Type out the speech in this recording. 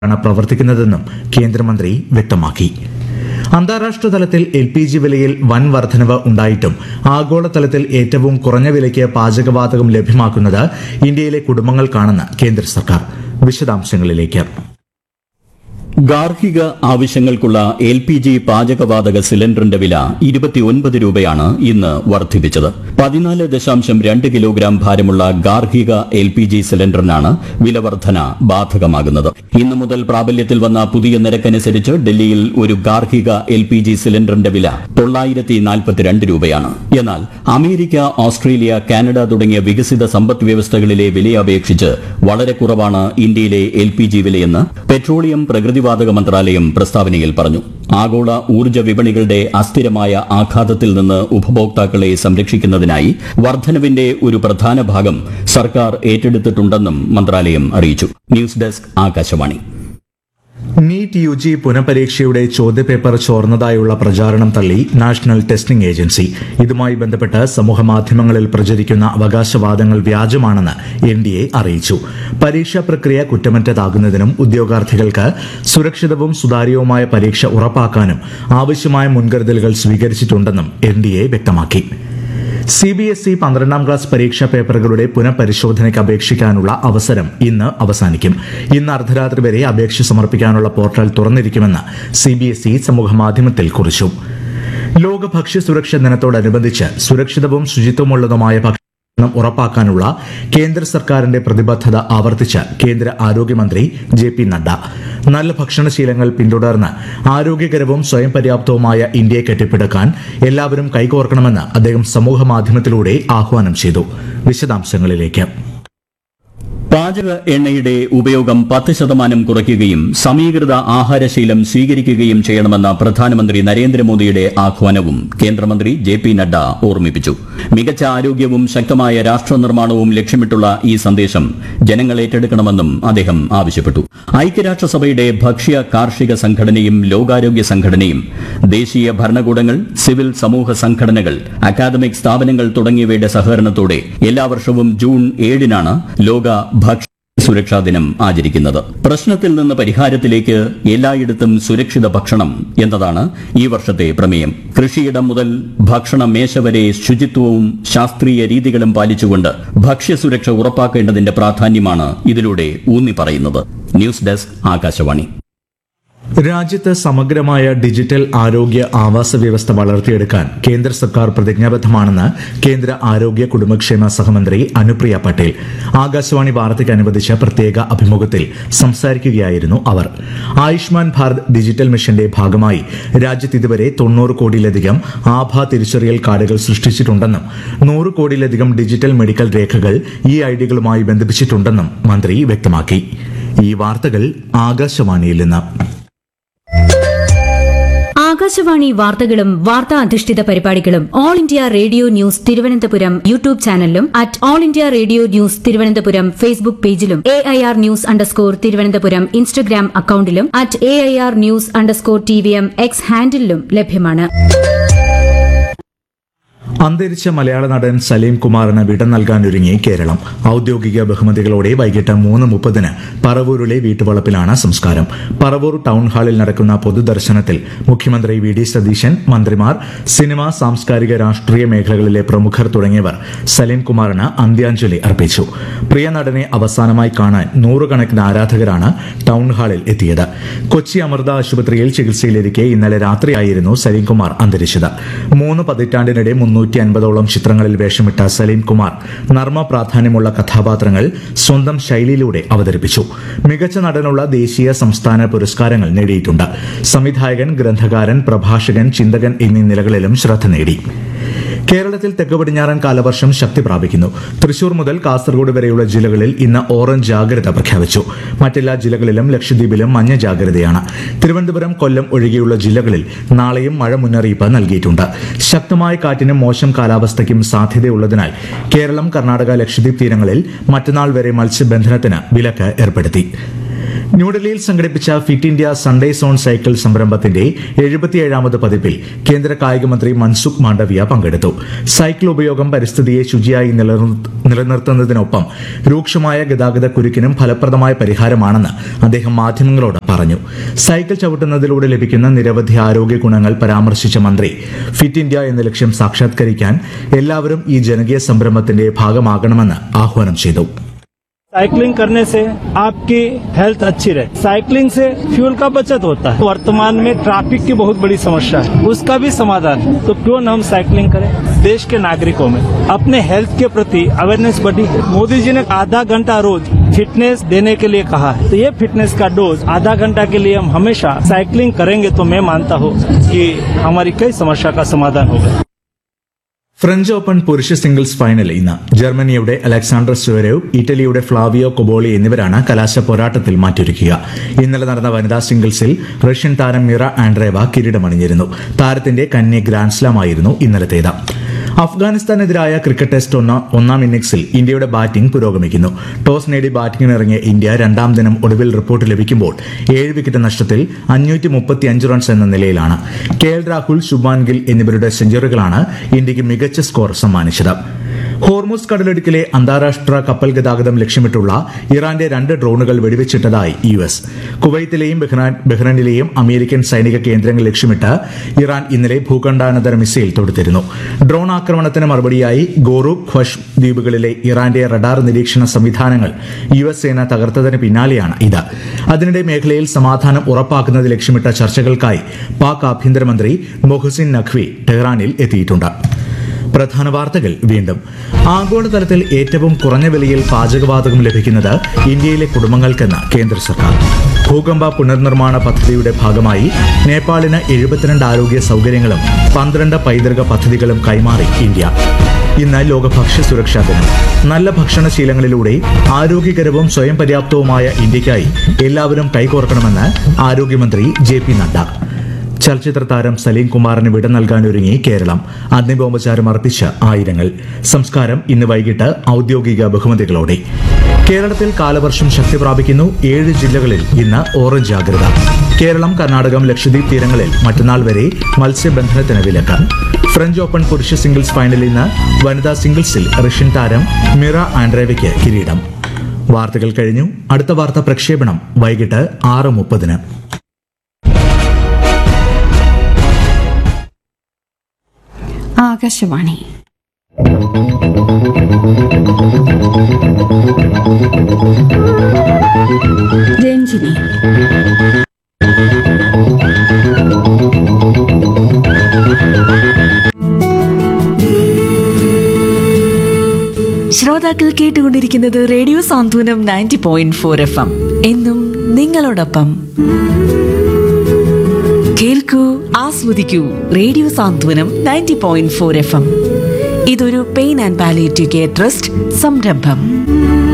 ാണ് പ്രവർത്തിക്കുന്നതെന്നും കേന്ദ്രമന്ത്രി വ്യക്തമാക്കി. അന്താരാഷ്ട്ര തലത്തിൽ LPG വിലയിൽ വൻ വർധനവ് ഉണ്ടായിട്ടും ആഗോളതലത്തിൽ ഏറ്റവും കുറഞ്ഞ വിലയ്ക്ക് പാചകവാതകം ലഭ്യമാക്കുന്നത് ഇന്ത്യയിലെ കുടുംബങ്ങൾക്കാണെന്ന് കേന്ദ്ര സർക്കാർ. വിശദാംശങ്ങളിലേക്ക്. ഗാർഹിക ആവശ്യങ്ങൾക്കുള്ള LPG പാചകവാതക സിലിണ്ടറിന്റെ വില 29 രൂപയാണ് ഇന്ന് വർദ്ധിപ്പിച്ചത്. 14.2 കിലോഗ്രാം ഭാരമുള്ള ഗാർഹിക LPG സിലിണ്ടറിനാണ് വില വർധന ബാധകമാകുന്നത്. ഇന്നു മുതൽ പ്രാബല്യത്തിൽ വന്ന പുതിയ നിരക്കനുസരിച്ച് ഡൽഹിയിൽ ഒരു ഗാർഹിക LPG സിലിണ്ടറിന്റെ വില 942 രൂപയാണ്. എന്നാൽ അമേരിക്ക, ഓസ്ട്രേലിയ, കാനഡ തുടങ്ങിയ വികസിത സമ്പദ് വ്യവസ്ഥകളിലെ വിലയെ അപേക്ഷിച്ച് വളരെ കുറവാണ് ഇന്ത്യയിലെ LPG വിലയെന്ന് പെട്രോളിയം പ്രകൃതിവാതക മന്ത്രാലയം പ്രസ്താവനയിൽ പറഞ്ഞു. ആഗോള ഊർജ്ജ വിപണികളുടെ അസ്ഥിരമായ ആഘാതത്തിൽ നിന്ന് ഉപഭോക്താക്കളെ സംരക്ഷിക്കുന്നതിനായി വർധനവിന്റെ ഒരു പ്രധാന ഭാഗം സർക്കാർ ഏറ്റെടുത്തിട്ടുണ്ടെന്നും മന്ത്രാലയം അറിയിച്ചു. News desk Akashvani. NEET UG പുനഃപരീക്ഷയുടെ ചോദ്യപേപ്പർ ചോർന്നതായുള്ള പ്രചാരണം തള്ളി നാഷണൽ ടെസ്റ്റിംഗ് ഏജൻസി. ഇതുമായി ബന്ധപ്പെട്ട് സമൂഹമാധ്യമങ്ങളിൽ പ്രചരിക്കുന്ന അവകാശവാദങ്ങൾ വ്യാജമാണെന്ന് NDA അറിയിച്ചു. പരീക്ഷാ പ്രക്രിയ കുറ്റമറ്റതാകുന്നതിനും ഉദ്യോഗാർത്ഥികൾക്ക് സുരക്ഷിതവും സുതാര്യവുമായ പരീക്ഷ ഉറപ്പാക്കാനും ആവശ്യമായ മുൻകരുതലുകൾ സ്വീകരിച്ചിട്ടുണ്ടെന്നും NDA വ്യക്തമാക്കി. CBSE 12ാം ക്ലാസ് പരീക്ഷാ പേപ്പറുകളുടെ പുനഃപരിശോധനയ്ക്ക് അപേക്ഷിക്കാനുള്ള അവസരം ഇന്ന് അവസാനിക്കും. ഇന്ന് അർദ്ധരാത്രി വരെ അപേക്ഷ സമർപ്പിക്കാനുള്ള പോർട്ടൽ തുറന്നിരിക്കുമെന്ന് CBSE സമൂഹമാധ്യമത്തിൽ കുറിച്ചു. ലോക ഭക്ഷ്യ സുരക്ഷാ ദിനത്തോടനുബന്ധിച്ച് സുരക്ഷിതവും ശുചിത്വമുള്ളതുമായ ഭക്ഷണം ഉറപ്പാക്കാനുള്ള കേന്ദ്ര സർക്കാരിന്റെ പ്രതിബദ്ധത ആവർത്തിച്ച് കേന്ദ്ര ആരോഗ്യമന്ത്രി JP നഡ്ഡ. നല്ല ഭക്ഷണശീലങ്ങൾ പിന്തുടർന്ന് ആരോഗ്യകരവും സ്വയം പര്യാപ്തവുമായ ഇന്ത്യയെ കെട്ടിപ്പടുക്കാൻ എല്ലാവരും കൈകോർക്കണമെന്ന് അദ്ദേഹം സമൂഹമാധ്യമത്തിലൂടെ ആഹ്വാനം ചെയ്തു. വിശദാംശങ്ങളിലേക്ക്. പാചക എണ്ണയുടെ ഉപയോഗം 10% കുറയ്ക്കുകയും സമീകൃത ആഹാരശീലം സ്വീകരിക്കുകയും ചെയ്യണമെന്ന പ്രധാനമന്ത്രി നരേന്ദ്രമോദിയുടെ ആഹ്വാനവും കേന്ദ്രമന്ത്രി JP നഡ്ഡ ഓർമ്മിപ്പിച്ചു. മികച്ച ആരോഗ്യവും ശക്തമായ രാഷ്ട്ര നിർമ്മാണവും ലക്ഷ്യമിട്ടുള്ള ഈ സന്ദേശം ജനങ്ങൾ ഏറ്റെടുക്കണമെന്നും അദ്ദേഹം ആവശ്യപ്പെട്ടു. ഐക്യരാഷ്ട്രസഭയുടെ ഭക്ഷ്യ കാർഷിക സംഘടനയും ലോകാരോഗ്യ സംഘടനയും ദേശീയ ഭരണകൂടങ്ങൾ, സിവിൽ സമൂഹ സംഘടനകൾ, അക്കാദമിക് സ്ഥാപനങ്ങൾ തുടങ്ങിയവയുടെ സഹകരണത്തോടെ എല്ലാ വർഷവും ജൂൺ 7-നാണ് ലോക ഭക്ഷ്യ സുരക്ഷാ ദിനം ആചരിക്കുന്നത്. പ്രശ്നത്തിൽ നിന്ന് പരിഹാരത്തിലേക്ക് എല്ലായിടത്തും സുരക്ഷിത ഭക്ഷണം എന്നതാണ് ഈ വർഷത്തെ പ്രമേയം. കൃഷിയിടം മുതൽ ഭക്ഷണ മേശ വരെ ശുചിത്വവും ശാസ്ത്രീയ രീതികളും പാലിച്ചുകൊണ്ട് ഭക്ഷ്യസുരക്ഷ ഉറപ്പാക്കേണ്ടതിന്റെ പ്രാധാന്യമാണ് ഇതിലൂടെ ഊന്നി പറയുന്നത്. News desk Akashvani. രാജ്യത്ത് സമഗ്രമായ ഡിജിറ്റൽ ആരോഗ്യ ആവാസ വ്യവസ്ഥ വളർത്തിയെടുക്കാൻ കേന്ദ്ര സർക്കാർ പ്രതിജ്ഞാബദ്ധമാണെന്ന് കേന്ദ്ര ആരോഗ്യ കുടുംബക്ഷേമ സഹമന്ത്രി അനുപ്രിയ പട്ടേൽ. ആകാശവാണി വാർത്തയ്ക്ക് അനുവദിച്ച പ്രത്യേക അഭിമുഖത്തിൽ സംസാരിക്കുകയായിരുന്നു അവർ. ആയുഷ്മാൻ ഭാരത് ഡിജിറ്റൽ മിഷന്റെ ഭാഗമായി രാജ്യത്ത് ഇതുവരെ 90 കോടിയിലധികം ആഭ തിരിച്ചറിയൽ കാർഡുകൾ സൃഷ്ടിച്ചിട്ടുണ്ടെന്നും 100 കോടിയിലധികം ഡിജിറ്റൽ മെഡിക്കൽ രേഖകൾ ഈ ഐഡികളുമായി ബന്ധിപ്പിച്ചിട്ടുണ്ടെന്നും മന്ത്രി വ്യക്തമാക്കി. ഈ വാർത്തകൾ ആകാശവാണിയിൽ നിന്ന്. ആകാശവാണി വാർത്തകളും വാർത്താ അധിഷ്ഠിത പരിപാടികളും all India radio news Thiruvananthapuram YouTube ചാനലിലും @all India radio news Thiruvananthapuram Facebook പേജിലും AIR ന്യൂസ് _ ഇൻസ്റ്റഗ്രാം അക്കൌണ്ടിലും @AIR ന്യൂസ് _ X ഹാൻഡിലും ലഭ്യമാണ്. അന്തരിച്ച മലയാള നടൻ സലീം കുമാറിന് വിട നൽകാനൊരുങ്ങി കേരളം. ഔദ്യോഗിക ബഹുമതികളോടെ വൈകിട്ട് 3:30 പറവൂരിലെ വീട്ടുവളപ്പിലാണ് സംസ്കാരം. പറവൂർ ടൌൺ ഹാളിൽ നടക്കുന്ന പൊതുദർശനത്തിൽ മുഖ്യമന്ത്രി VD സതീശൻ, മന്ത്രിമാർ, സിനിമ, സാംസ്കാരിക, രാഷ്ട്രീയ മേഖലകളിലെ പ്രമുഖർ തുടങ്ങിയവർ സലീം കുമാറിന് അന്ത്യാഞ്ജലി അർപ്പിച്ചു. പ്രിയ നടനെ അവസാനമായി കാണാൻ നൂറുകണക്കിന് ആരാധകരാണ് ടൌൺ ഹാളിൽ എത്തിയത്. കൊച്ചി അമൃത ആശുപത്രിയിൽ ചികിത്സയിലിരിക്കെ ഇന്നലെ രാത്രിയായിരുന്നു സലീം കുമാർ അന്തരിച്ചത്. 3 പതിറ്റാണ്ടിനിടെ 350ഓളം ചിത്രങ്ങളിൽ വേഷമിട്ട സലീം കുമാർ നർമ്മ പ്രാധാന്യമുള്ള കഥാപാത്രങ്ങൾ സ്വന്തം ശൈലിയിലൂടെ അവതരിപ്പിച്ചു. മികച്ച നടനുള്ള ദേശീയ, സംസ്ഥാന പുരസ്കാരങ്ങൾ നേടിയിട്ടുണ്ട്. സംവിധായകൻ, ഗ്രന്ഥകാരൻ, പ്രഭാഷകൻ, ചിന്തകൻ എന്നീ നിലകളിലും ശ്രദ്ധ നേടി. കേരളത്തിൽ തെക്ക് പടിഞ്ഞാറൻ കാലവർഷം ശക്തി പ്രാപിക്കുന്നു. തൃശൂർ മുതൽ കാസർഗോഡ് വരെയുള്ള ജില്ലകളിൽ ഇന്ന് ഓറഞ്ച് ജാഗ്രത പ്രഖ്യാപിച്ചു. മറ്റെല്ലാ ജില്ലകളിലും ലക്ഷദ്വീപിലും മഞ്ഞ ജാഗ്രതയാണ്. തിരുവനന്തപുരം, കൊല്ലം ഒഴികെയുള്ള ജില്ലകളിൽ നാളെയും മഴ മുന്നറിയിപ്പ് നൽകിയിട്ടുണ്ട്. ശക്തമായ കാറ്റിനും മോശം കാലാവസ്ഥയ്ക്കും സാധ്യതയുള്ളതിനാൽ കേരളം, കർണാടക, ലക്ഷദ്വീപ് തീരങ്ങളിൽ മറ്റന്നാൾ വരെ മത്സ്യബന്ധനത്തിന് വിലക്ക് ഏർപ്പെടുത്തി. ന്യൂഡൽഹിയിൽ സംഘടിപ്പിച്ച fit India Sunday zone cycle സംരംഭത്തിന്റെ 77ാമത് പതിപ്പിൽ കേന്ദ്ര കായിക മന്ത്രി മൻസുഖ് മാണ്ഡവ്യ പങ്കെടുത്തു. സൈക്കിൾ ഉപയോഗം പരിസ്ഥിതിയെ ശുചിയായി നിലനിർത്തുന്നതിനൊപ്പം രൂക്ഷമായ ഗതാഗത കുരുക്കിനും ഫലപ്രദമായ പരിഹാരമാണെന്ന് അദ്ദേഹം മാധ്യമങ്ങളോട് പറഞ്ഞു. സൈക്കിൾ ചവിട്ടുന്നതിലൂടെ ലഭിക്കുന്ന നിരവധി ആരോഗ്യ ഗുണങ്ങൾ പരാമർശിച്ച മന്ത്രി ഫിറ്റ് ഇന്ത്യ എന്ന ലക്ഷ്യം സാക്ഷാത്കരിക്കാൻ എല്ലാവരും ഈ ജനകീയ സംരംഭത്തിന്റെ ഭാഗമാകണമെന്ന് ആഹ്വാനം ചെയ്തു. साइकिलिंग करने से आपकी हेल्थ अच्छी रहे. साइकिलिंग से फ्यूल का बचत होता है. वर्तमान में ट्रैफिक की बहुत बड़ी समस्या है, उसका भी समाधान है. तो क्यों न हम साइकिलिंग करें. देश के नागरिकों में अपने हेल्थ के प्रति अवेयरनेस बढ़ी है. मोदी जी ने आधा घंटा रोज फिटनेस देने के लिए कहा है. तो ये फिटनेस का डोज आधा घंटा के लिए हम हमेशा साइकिलिंग करेंगे तो मैं मानता हूँ कि हमारी कई समस्या का समाधान होगा. ഫ്രഞ്ച് ഓപ്പൺ പുരുഷ സിംഗിൾസ് ഫൈനൽ ഇന്ന്. ജർമ്മനിയുടെ അലക്സാണ്ടർ സ്വരേവ്, ഇറ്റലിയുടെ ഫ്ലാവിയോ കൊബോളി എന്നിവരാണ് കലാശ പോരാട്ടത്തിൽ മാറ്റൊരുക്കുക. ഇന്നലെ നടന്ന വനിതാ സിംഗിൾസിൽ റഷ്യൻ താരം മിറ ആൻഡ്രേവ കിരീടമണിഞ്ഞിരുന്നു. താരത്തിന്റെ കന്നി ഗ്രാൻഡ്സ്ലാമായിരുന്നു ഇന്നലത്തേത്. അഫ്ഗാനിസ്ഥാനെതിരായ ക്രിക്കറ്റ് ടെസ്റ്റ് ഒന്നാം ഇന്നിംഗ്സിൽ ഇന്ത്യയുടെ ബാറ്റിംഗ് പുരോഗമിക്കുന്നു. ടോസ് നേടി ബാറ്റിംഗിനിറങ്ങിയ ഇന്ത്യ രണ്ടാം ദിനം ഒടുവിൽ റിപ്പോർട്ട് ലഭിക്കുമ്പോൾ 7 വിക്കറ്റ് നഷ്ടത്തിൽ 535 റൺസ് എന്ന നിലയിലാണ്. KL രാഹുൽ, ശുഭ്മാൻ ഗിൽ എന്നിവരുടെ സെഞ്ചുറികളാണ് ഇന്ത്യയ്ക്ക് മികച്ച സ്കോർ സമ്മാനിച്ചത്. ഹോർമുസ് കടലിടുക്കിലെ അന്താരാഷ്ട്ര കപ്പൽ ഗതാഗതം ലക്ഷ്യമിട്ടുള്ള ഇറാന്റെ 2 ഡ്രോണുകൾ വെടിവെച്ചിട്ടതായി US. കുവൈത്തിലെയും ബഹ്റൈനിലെയും അമേരിക്കൻ സൈനിക കേന്ദ്രങ്ങൾ ലക്ഷ്യമിട്ട് ഇറാൻ ഇന്നലെ ഭൂഖണ്ഡാനന്തര മിസൈൽ തൊടുത്തിരുന്നു. ഡ്രോൺ ആക്രമണത്തിന് മറുപടിയായി ഗോറൂബ്, ഖ്വഷ് ദ്വീപുകളിലെ ഇറാന്റെ റഡാർ നിരീക്ഷണ സംവിധാനങ്ങൾ US സേന തകർത്തതിന് പിന്നാലെയാണ് ഇത്. അതിനിടെ മേഖലയിൽ സമാധാനം ഉറപ്പാക്കുന്നത് ലക്ഷ്യമിട്ട ചർച്ചകൾക്കായി പാക് ആഭ്യന്തരമന്ത്രി മൊഹസിൻ നഖ്വി ടെഹ്റാനിൽ എത്തിയിട്ടുണ്ട്. പ്രധാന വാർത്തകൾ വീണ്ടും. ആഗോളതലത്തിൽ ഏറ്റവും കുറഞ്ഞ വിലയിൽ പാചകവാതകം ലഭിക്കുന്നത് ഇന്ത്യയിലെ കുടുംബങ്ങൾക്കെന്ന് കേന്ദ്ര സർക്കാർ. ഭൂകമ്പ പുനർനിർമ്മാണ പദ്ധതിയുടെ ഭാഗമായി നേപ്പാളിന് 72 ആരോഗ്യ സൌകര്യങ്ങളും 12 പൈതൃക പദ്ധതികളും കൈമാറി ഇന്ത്യ. ഇന്ന് ലോക ഭക്ഷ്യ സുരക്ഷാ ദിനം. നല്ല ഭക്ഷണശീലങ്ങളിലൂടെ ആരോഗ്യകരവും സ്വയം പര്യാപ്തവുമായ ഇന്ത്യയ്ക്കായി എല്ലാവരും കൈകോർക്കണമെന്ന് ആരോഗ്യമന്ത്രി JP നഡ്ഡ. ചലച്ചിത്ര താരം സലീം കുമാറിന് വിട നൽകാനൊരുങ്ങി കേരളം. അന്തിമോപചാരം അർപ്പിച്ച് ആയിരങ്ങൾ. സംസ്കാരം ഇന്ന് വൈകിട്ട് ഔദ്യോഗിക ബഹുമതികളോടെ. കേരളത്തിൽ കാലവർഷം ശക്തി പ്രാപിക്കുന്നു. 7 ജില്ലകളിൽ ഇന്ന് ഓറഞ്ച് ജാഗ്രത. കേരളം, കർണാടകം, ലക്ഷദ്വീപ് തീരങ്ങളിൽ മറ്റന്നാൾ വരെ മത്സ്യബന്ധനത്തിന് വിലക്ക്. ഫ്രഞ്ച് ഓപ്പൺ പുരുഷ സിംഗിൾസ് ഫൈനലിൽ ഇന്ന് വനിതാ സിംഗിൾസിൽ റഷ്യൻ താരം മിറ ആൻഡ്രേവയ്ക്ക് കിരീടം. വാർത്തകൾ കഴിഞ്ഞു. അടുത്ത വാർത്താ പ്രക്ഷേപണം വൈകിട്ട് 6:30. ആകാശവാണി. രഞ്ജിനി. ശ്രോതാക്കൾ കേട്ടുകൊണ്ടിരിക്കുന്നത് റേഡിയോ സാന്ത്വനം 90.4 FM. എന്നും നിങ്ങളോടൊപ്പം. കേൾക്കൂ, ആസ്വദിക്കൂ. റേഡിയോ സാന്ത്വനം 90.4 FM. ഇതൊരു pain and palliative care trust സംരംഭം.